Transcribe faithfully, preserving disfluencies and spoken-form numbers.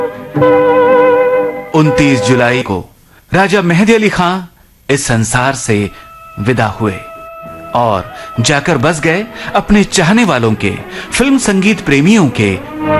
उनतीस जुलाई को राजा मेहदी अली खां इस संसार से विदा हुए और जाकर बस गए अपने चाहने वालों के, फिल्म संगीत प्रेमियों के